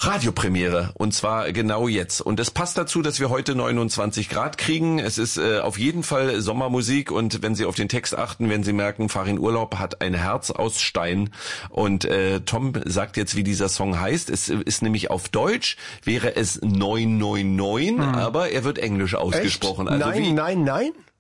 Radiopremiere, und zwar genau jetzt. Und es passt dazu, dass wir heute 29 Grad kriegen. Es ist auf jeden Fall Sommermusik, und wenn Sie auf den Text achten, werden Sie merken, Farin Urlaub hat ein Herz aus Stein. Und Tom sagt jetzt, wie dieser Song heißt. Es ist nämlich auf Deutsch, wäre es 999, aber er wird englisch ausgesprochen. Echt? Also nein, nein, nein?